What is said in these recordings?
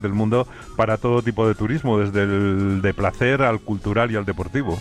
del mundo para todo tipo de turismo, desde el de placer al cultural y al deportivo.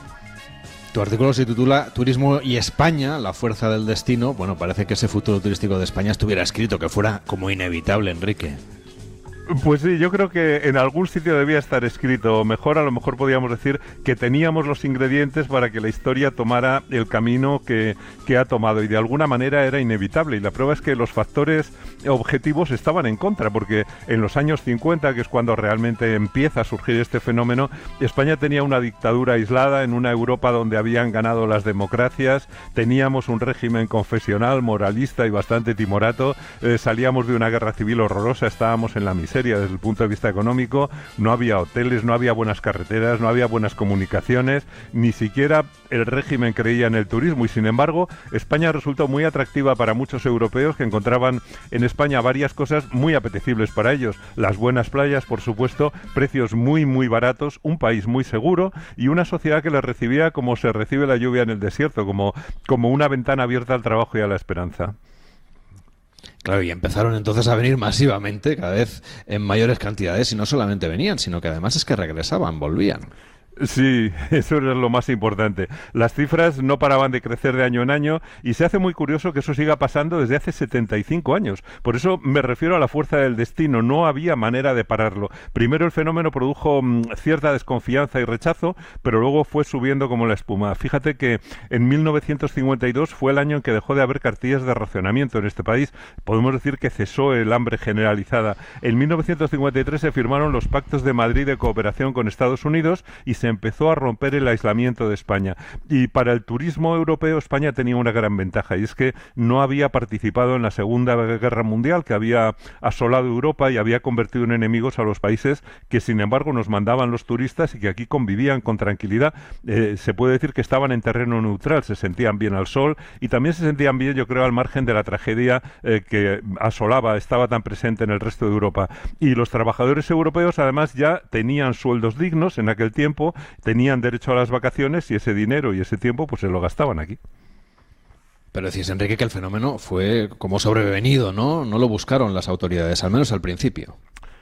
Tu artículo se titula Turismo y España, la fuerza del destino. Bueno, parece que ese futuro turístico de España estuviera escrito, que fuera como inevitable, Enrique. Pues sí, yo creo que en algún sitio debía estar escrito, o mejor, a lo mejor podríamos decir que teníamos los ingredientes para que la historia tomara el camino que ha tomado, y de alguna manera era inevitable, y la prueba es que los factores objetivos estaban en contra, porque en los años 50, que es cuando realmente empieza a surgir este fenómeno, España tenía una dictadura aislada en una Europa donde habían ganado las democracias, teníamos un régimen confesional, moralista y bastante timorato, salíamos de una guerra civil horrorosa, estábamos en la miseria desde el punto de vista económico, no había hoteles, no había buenas carreteras, no había buenas comunicaciones, ni siquiera el régimen creía en el turismo, y sin embargo España resultó muy atractiva para muchos europeos que encontraban en España varias cosas muy apetecibles para ellos: las buenas playas, por supuesto, precios muy muy baratos, un país muy seguro y una sociedad que les recibía como se recibe la lluvia en el desierto, como una ventana abierta al trabajo y a la esperanza. Claro, y empezaron entonces a venir masivamente, cada vez en mayores cantidades, y no solamente venían, sino que además es que regresaban, volvían. Sí, eso es lo más importante. Las cifras no paraban de crecer de año en año, y se hace muy curioso que eso siga pasando desde hace 75 años. Por eso me refiero a la fuerza del destino. No había manera de pararlo. Primero el fenómeno produjo cierta desconfianza y rechazo, pero luego fue subiendo como la espuma. Fíjate que en 1952 fue el año en que dejó de haber cartillas de racionamiento en este país. Podemos decir que cesó el hambre generalizada. En 1953 se firmaron los Pactos de Madrid de cooperación con Estados Unidos y se empezó a romper el aislamiento de España. Y para el turismo europeo España tenía una gran ventaja, y es que no había participado en la Segunda Guerra Mundial, que había asolado Europa y había convertido en enemigos a los países que sin embargo nos mandaban los turistas y que aquí convivían con tranquilidad. Se puede decir que estaban en terreno neutral, se sentían bien al sol y también se sentían bien, yo creo, al margen de la tragedia que asolaba, estaba tan presente en el resto de Europa. Y los trabajadores europeos además ya tenían sueldos dignos en aquel tiempo, tenían derecho a las vacaciones, y ese dinero y ese tiempo pues se lo gastaban aquí. Pero decís, Enrique, que el fenómeno fue como sobrevenido, ¿no? No lo buscaron las autoridades, al menos al principio.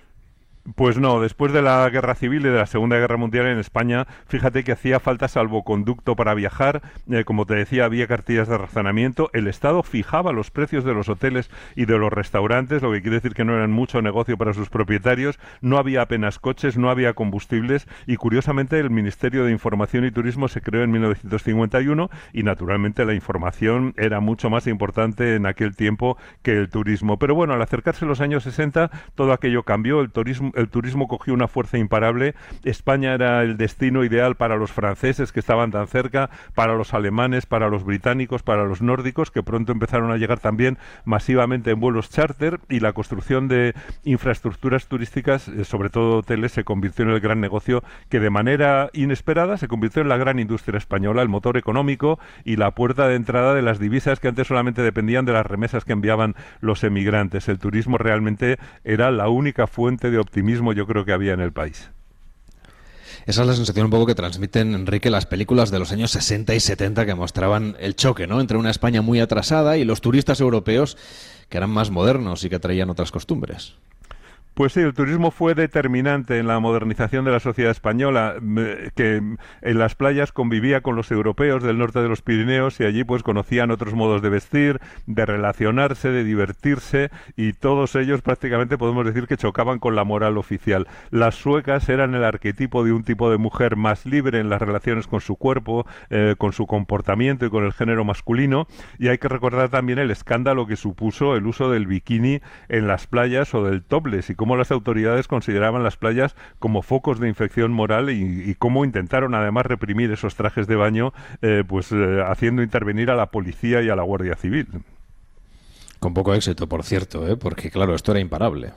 Pues no, después de la Guerra Civil y de la Segunda Guerra Mundial en España, fíjate que hacía falta salvoconducto para viajar, como te decía, había cartillas de racionamiento, el Estado fijaba los precios de los hoteles y de los restaurantes, lo que quiere decir que no eran mucho negocio para sus propietarios, no había apenas coches, no había combustibles, y curiosamente el Ministerio de Información y Turismo se creó en 1951 y naturalmente la información era mucho más importante en aquel tiempo que el turismo. Pero bueno, al acercarse los años 60 todo aquello cambió, el turismo cogió una fuerza imparable. España era el destino ideal para los franceses que estaban tan cerca, para los alemanes, para los británicos, para los nórdicos, que pronto empezaron a llegar también masivamente en vuelos charter, y la construcción de infraestructuras turísticas, sobre todo hoteles, se convirtió en el gran negocio que de manera inesperada se convirtió en la gran industria española, el motor económico y la puerta de entrada de las divisas que antes solamente dependían de las remesas que enviaban los emigrantes. El turismo realmente era la única fuente de optimismo, yo creo, que había en el país. Esa es la sensación un poco que transmiten, Enrique, las películas de los años 60 y 70 que mostraban el choque, ¿no?, entre una España muy atrasada y los turistas europeos que eran más modernos y que traían otras costumbres. Pues sí, el turismo fue determinante en la modernización de la sociedad española, que en las playas convivía con los europeos del norte de los Pirineos, y allí pues conocían otros modos de vestir, de relacionarse, de divertirse, y todos ellos prácticamente podemos decir que chocaban con la moral oficial. Las suecas eran el arquetipo de un tipo de mujer más libre en las relaciones con su cuerpo, con su comportamiento y con el género masculino, y hay que recordar también el escándalo que supuso el uso del bikini en las playas o del topless, y cómo las autoridades consideraban las playas como focos de infección moral, y cómo intentaron además reprimir esos trajes de baño, haciendo intervenir a la policía y a la Guardia Civil. Con poco éxito, por cierto, porque claro, esto era imparable.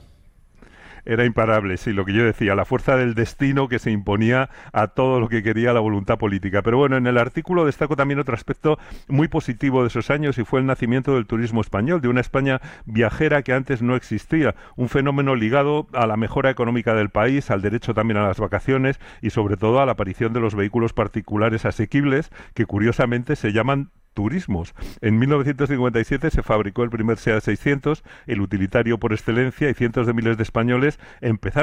Era imparable, sí, lo que yo decía, la fuerza del destino que se imponía a todo lo que quería la voluntad política. Pero bueno, en el artículo destaco también otro aspecto muy positivo de esos años, y fue el nacimiento del turismo español, de una España viajera que antes no existía, un fenómeno ligado a la mejora económica del país, al derecho también a las vacaciones y sobre todo a la aparición de los vehículos particulares asequibles, que curiosamente se llaman turismos. En 1957 se fabricó el primer SEAT 600, el utilitario por excelencia, y cientos de miles de españoles empezaron